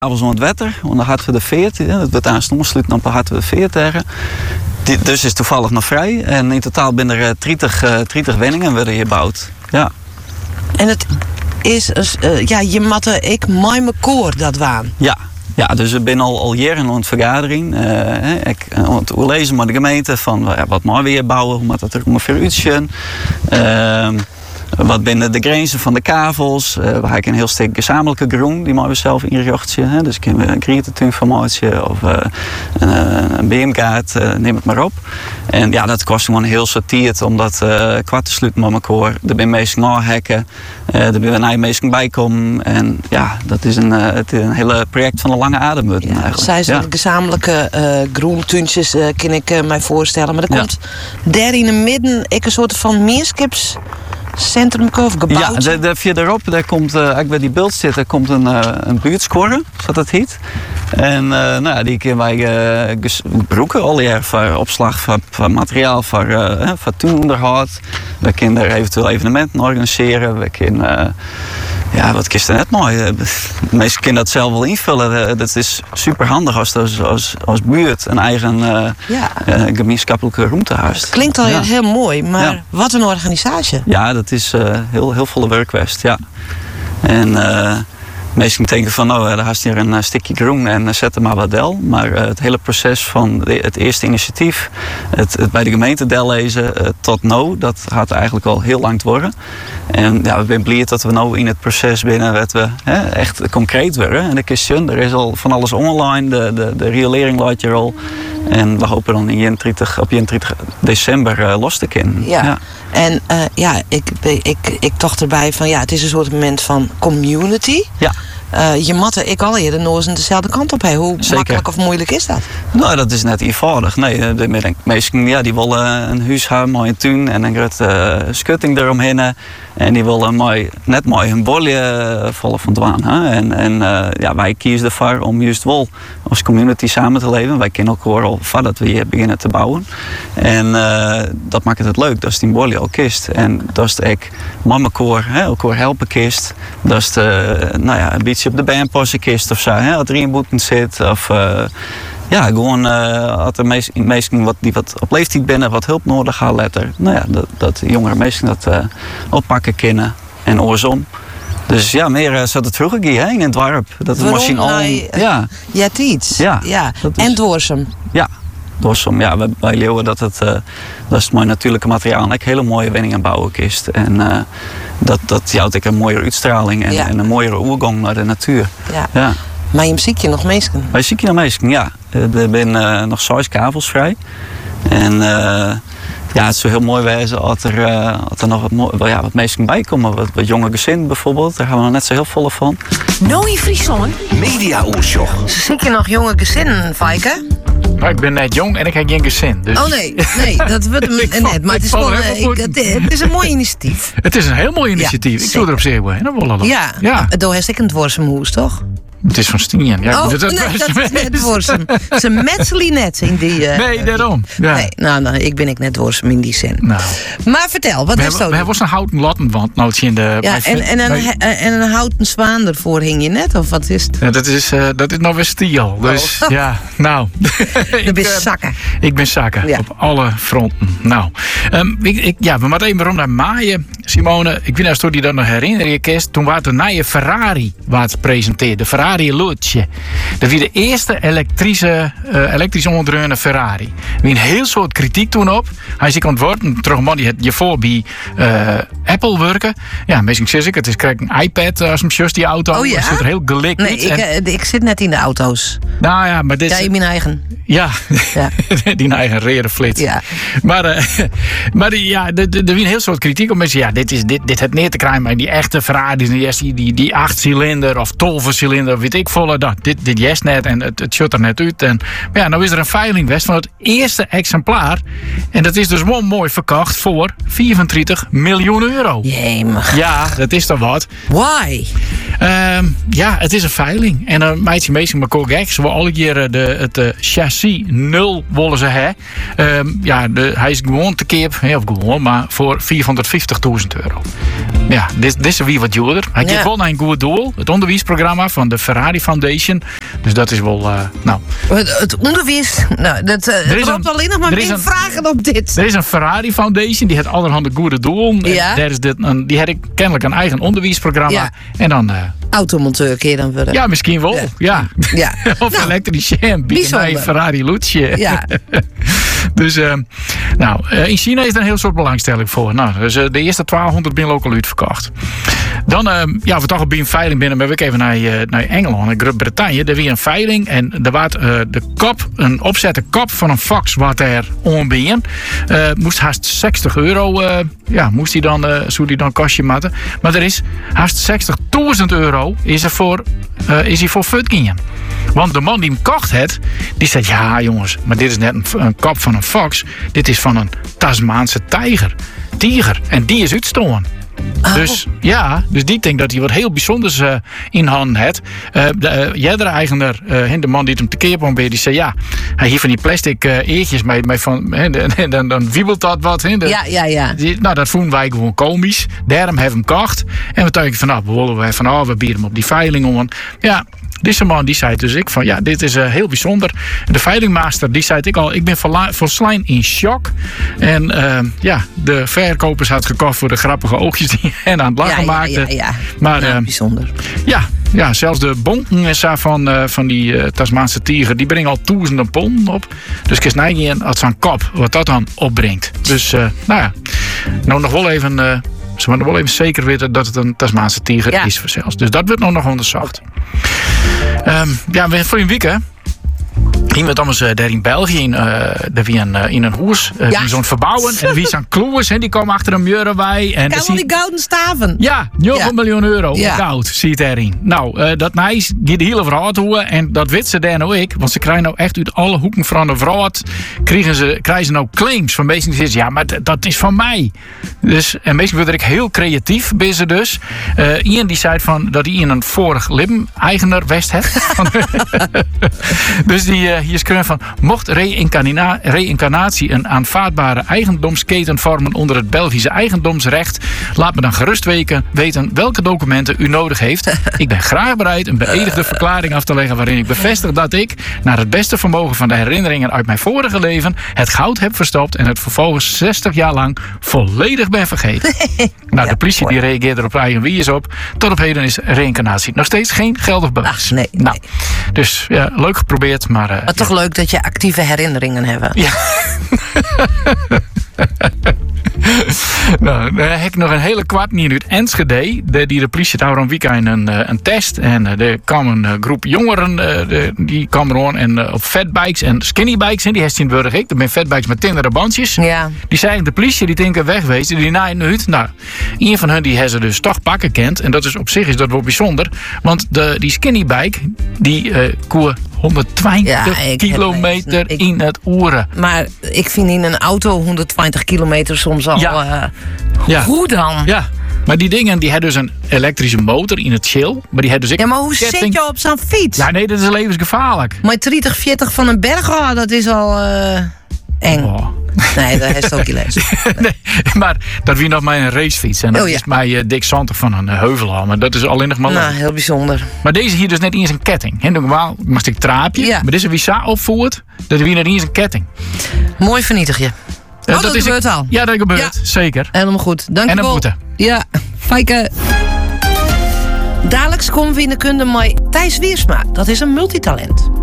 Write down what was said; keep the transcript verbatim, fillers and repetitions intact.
Avonds aan het wetter, want dan hadden we de veert. Het werd aanstomsluit, dan hadden we de veert tegen. Die, dus is toevallig nog vrij. En in totaal binnen er dertig wenningen werden hier gebouwd. Ja. En het is, uh, ja, je matte ik mij me koor dat waan. Ja. Ja, dus we zijn al, al jaren aan het vergadering. Uh, ik aan het lezen met de gemeente van uh, wat maar weer bouwen, hoe moet dat er ongeveer uitzien. Uh, Wat binnen de grenzen van de kavels. Uh, we hebben een heel stuk gezamenlijke groen die we zelf ingericht hebben. Dus kunnen we een grietentuinformatie of uh, een, een beemgaard, uh, neem het maar op. En ja, dat kost gewoon heel soort tijd om dat uh, kwart te sluiten met elkaar. Er zijn mensen aanhekken, uh, er zijn nieuwe mensen bijkomen. En ja, dat is een, uh, het is een hele project van een lange adem. Ja, eigenlijk. Zij zijn ja. gezamenlijke uh, groentuintjes, uh, kan ik uh, mij voorstellen. Maar er komt ja. daar in het midden ik een soort van meerskips. Centrum of gebouwd? Ja, de, de, daarop daar komt, uh, als bij die beeld zit, er komt een, uh, een buurtscore, zoals dat heet. En uh, nou ja, die kunnen wij uh, gebruiken al jaar voor opslag van, van materiaal voor, uh, voor tuinonderhoud. We kunnen er eventueel evenementen organiseren. We kunnen, uh, ja, wat is er net mooi? De meesten kunnen dat zelf wel invullen. Dat is super handig als, als, als, als buurt een eigen uh, ja. uh, gemeenschappelijke ruimte heeft. Het klinkt al ja. heel mooi, maar ja. wat een organisatie. Ja, dat is uh, heel, heel volle werkwest, ja. En uh, meesten denken van, nou, daar haast hier een uh, stukje groen en uh, zet er maar wat del. Maar uh, het hele proces van de, het eerste initiatief, het, het bij de gemeente del lezen uh, tot nu, dat gaat eigenlijk al heel lang worden. En ja, we zijn blij dat we nu in het proces binnen dat we hè, echt concreet worden. En de question, er is al van alles online, de, de, de riolering laat je al. En we hopen dan in eenentwintig, op eenentwintig december uh, los te kunnen. Ja. ja. En uh, ja, ik, ik, ik tocht erbij van ja, het is een soort moment van community. Ja. Uh, je matte ik al eerder nooit dezelfde kant op. Hey. Hoe Zeker. makkelijk of moeilijk is dat? Nou, dat is net eenvoudig. Nee, de meesten ja, die willen een huis hebben, mooi een tuin en een grote uh, schutting eromheen. En die willen mooi, net mooi een bolje vallen van het waan. Hè? En, en uh, ja, wij kiezen ervoor om juist wel als community samen te leven. Wij kennen elkaar al voordat we hier beginnen te bouwen. En uh, dat maakt het leuk, dat is die bolje al kist. En dat is ik met elkaar, hè, elkaar helpen kist. Dat is de, nou ja, een beetje op de been passen kist of zo. Hè? Als er in boeten zit of... Uh, Ja, gewoon uh, als er mensen wat, die wat op leeftijd binnen wat hulp nodig gaan letten. Nou ja, dat, dat jongere mensen dat uh, oppakken kunnen en oorsom. Dus ja, meer uh, zat het vroeger heen in het dorp. Dat de machine al. Uh, ja, ja, iets. Ja, ja. Is, en Doorsum. Ja, Doorsum. Ja, wij, wij leeuwen dat het uh, dat is het mooie natuurlijke materiaal en ik hele mooie woningen bouwen kist. En uh, dat dat jouwt ik een mooiere uitstraling en, ja. en een mooiere oergang naar de natuur. Ja. ja. Maar je ziet je nog meesken? Wij zie je nog meesken, ja. Er zijn uh, nog zes kavels vrij. En uh, ja, het zou heel mooi wezen als er, uh, als er nog wat, mooi, ja, wat meesken bij komen. Wat, wat jonge gezinnen bijvoorbeeld, daar gaan we nog net zo heel volle van. Nou in Friesland? Media-oorschog. Zie je nog jonge gezinnen, Fijke? Maar ik ben net jong en ik heb geen gezin. Dus... Oh nee, nee, dat wordt hem net. Maar het is, gewoon, ik, het, het is een mooi initiatief. Het is een heel mooi initiatief. Ja, ik doe erop zeer wel. Ja, ja. Doe heeft ik een dworsemhoes, toch? Het is van Stien. Ja, oh, dat, dat, nee, dat is net dworsem. Ze metselen net in die... Uh, nee, daarom. Ja. Nee, nou, nou, ik ben ik net dworsem in die zin. Nou. Maar vertel, wat we is dat? We hebben een houten lattenwand. Nou, in de, ja, en, en, een, bij... en een houten zwaan ervoor hing je net, of wat is het? Ja, dat is, uh, dat is nog weer stiel. Dus oh. ja, nou. Je bent zakken. Ik ben zakken, ja. Op alle fronten. Nou, um, ik, ik, ja, we moeten even rond naar maaien. Simone, ik weet niet of je dat nog herinneren, je kerst. Toen was de nieuwe Ferrari wat presenteerde. Ferrari Luce. Dat was de eerste elektrische, uh, elektrisch onderdreune Ferrari. Er was een heel soort kritiek toen op. Hij is ontworpen, terug een man die het je voor bij uh, Apple werken. Ja, misschien zeg ik, het is krijg een iPad als hem just die auto. Oh ja? Het zit er heel gelikt. Nee, ik, en... ik zit net in de auto's. Nou ja, maar dit... Ja, in mijn eigen. Ja, ja. die eigen rere flits. Ja. Maar, uh, maar die, ja, er was een heel soort kritiek op mensen. Ja, dit is dit, dit het neer te krijgen, maar die echte Ferrari, die, die, die acht cilinder of tolve cilinder, weet ik volle dat. Dit, dit best net en het, het shut er net uit. En, maar ja, nou is er een veiling geweest van het eerste exemplaar. En dat is dus wel mooi verkocht voor vierentwintig miljoen euro. Jemig. Ja, dat is toch wat. Why? Um, ja, het is een veiling. En dan uh, meidje meestal maar kool gek. Ze willen alle keer de, het uh, chassis nul willen ze hè. Um, ja, de, hij is gewoon te keer, of gewoon, maar voor vierhonderdvijftigduizend euro. Ja, dit, dit is weer wat duurder. Hij Ja. geeft wel naar een goed doel. Het onderwijsprogramma van de Ferrari Foundation. Dus dat is wel, uh, nou. Het, het onderwijs, nou, dat uh, Er is er loopt een- alleen nog maar er is meer een- vragen op dit. Er is een Ferrari Foundation, die heeft allerhande goede doelen. Ja. Daar is dit een, die heeft kennelijk een eigen onderwijsprogramma. Ja. En dan, uh, Automonteur kun je dan worden. ja, misschien wel. Ja. Ja. Of Nou, elektricien, bijzonder. bij Ferrari Lucci. Ja. Dus, uh, nou, uh, in China is er een heel soort belangstelling voor. Nou, dus uh, de eerste twaalfhonderd binnen lokaal uitverkocht. Dan, uh, ja, we toch op een veiling binnen, maar we even naar, uh, naar Engeland, naar Groot-Brittannië. Daar weer een veiling en er was uh, de kop, een opzette kop van een Fox wat er onbeen. Uh, moest haast zestig euro, uh, ja, moest hij dan, uh, zou die dan kostje matten. Maar er is haast zestigduizend euro is er voor, uh, is hij voor Futgingen. Want de man die hem kocht had, die zei, ja jongens, maar dit is net een, een kop van een fox. Dit is van een Tasmaanse tijger. Tiger. En die is uitstoorn. Oh. Dus ja, dus die denkt dat hij wat heel bijzonders uh, in handen had. Uh, de uh, jeder eigenaar, uh, de man die het hem tekeer kwam bij, die zei ja, hij heeft van die plastic uh, eertjes mee, mee van, he, de, de, dan, dan wiebelt dat wat. He, de, Ja, ja, ja. die, nou, dat vonden wij gewoon komisch. Daarom hebben we hem gekocht. En we dachten van, nou, we willen wij van, oh, we bieden hem op die veiling om. Ja. Deze man die zei dus ik van ja, dit is uh, heel bijzonder. De veilingmaster die zei ik al, ik ben volslijn in shock. En uh, ja, de verkopers had gekocht voor de grappige oogjes die hen aan het lachen Ja, ja, maakten. ja, ja. Maar Nou, uh, bijzonder. ja, ja, zelfs de bonken van, uh, van die uh, Tasmaanse tijger, die brengen al duizenden pond op. Dus ik is neiging als zo'n kop, wat dat dan opbrengt. Dus uh, nou ja, nou nog wel even... Uh, Ze moeten wel even zeker weten dat het een Tasmaanse tijger Ja. is voor zelfs. Dus dat wordt nog nog onderzocht. Um, ja, we voor een week hè. Gingen we Thomas uh, daar in België in, uh, daar wie een, uh, in een hoes, uh, Ja. zo'n verbouwen. En wie zijn kloers, hè, die komen achter een muren bij. En Kan dan wel zie- die gouden staven. ja, negen Ja. miljoen euro. Ja. Goud, ziet erin. Nou, uh, dat nice, die de hele verhaal toe. En dat weet ze daar nou ik. Want ze krijgen nou echt uit alle hoeken van de verhaal. Krijgen ze, krijgen ze nou claims van mensen die zeggen, ja, maar d- dat is van mij. Dus, en meestal word ik heel creatief bij ze dus. Uh, Ian die zei van, dat hij in een vorig Lim-eigenaar West heeft. Dus die uh, hier schreef van, mocht reïncarna- reïncarnatie een aanvaardbare eigendomsketen vormen onder het Belgische eigendomsrecht, laat me dan gerust weken, weten welke documenten u nodig heeft. Ik ben graag bereid een beëdigde verklaring af te leggen waarin ik bevestig dat ik, naar het beste vermogen van de herinneringen uit mijn vorige leven, het goud heb verstopt en het vervolgens zestig jaar lang volledig ben vergeten. Nou, de politie die reageert er op eigen wies op. Tot op heden is reïncarnatie nog steeds geen geldig bewijs. Ach, nee, Nou, nee. dus ja, leuk geprobeerd, maar... Uh, Maar toch leuk dat je actieve herinneringen hebt. ja. Nou, dan heb ik nog een hele kwart niet uit Enschede. De, die de politie daar een weekend een, uh, een test. En uh, er kwam een uh, groep jongeren. Uh, de, die kwamen gewoon en, uh, op fatbikes en skinny-bikes. En die heeft in het burg ik. Dat zijn fatbikes met tindere bandjes. Ja. Die zeiden de politie, die denken wegwezen. Die naaien uit. Nou, een van hen die hebben ze dus toch pakken kent. En dat is op zich is dat wel bijzonder. Want de, die skinny-bike, die uh, koer honderdtwintig Ja, ik heb kilometer het- ik- in het oren. Maar ik vind in een auto honderdtwintig kilometer soms al... Ja. uh, Ja. Hoe dan? Ja, maar die dingen die hebben dus een elektrische motor in het chill. Maar die hebben dus ik Ja, maar hoe ketting- zit je op zo'n fiets? Ja, nee, dat is levensgevaarlijk. Maar dertig, veertig van een berg, oh, dat is al uh, eng. Oh. Nee, dat is ook gelezen. Nee, maar dat wie nog maar een racefiets. En dat Oh, ja. is mij uh, dik zantig van een uh, heuvel al. Maar dat is alleen nog maar leuk. Nou, heel bijzonder. Maar deze hier dus net eens een ketting. He, normaal mag ik traapje. Ja. Maar deze wie sa opvoert, dat is wie net eens een ketting. Mooi vernietig je. Uh, Oh, dat is gebeurt al. Ja, dat gebeurt. Ja. Zeker. Helemaal goed. Dank En je een wel. boete. Ja, fijke. Dadelijk komen we in de kunde met Thijs Wiersma. Dat is een multitalent.